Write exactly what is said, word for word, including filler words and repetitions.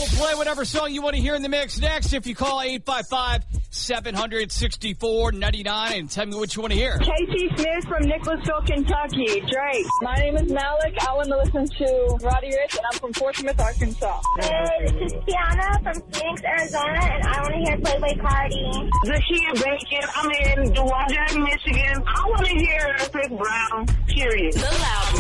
play whatever song you want to hear in the mix next if you call eight five five, seven hundred, sixty-four ninety-nine and tell me what you want to hear. Casey Smith from Nicholasville, Kentucky. Drake. My name is Malik. I want to listen to Roddy Ricch, and I'm from Fort Smith, Arkansas. Hey, this is Tiana from Phoenix, Arizona, and I want to hear Playboy Cardi. Zakia Bacon. I'm in Dowagiac, Michigan. I want to hear Chris Brown, period. The Loud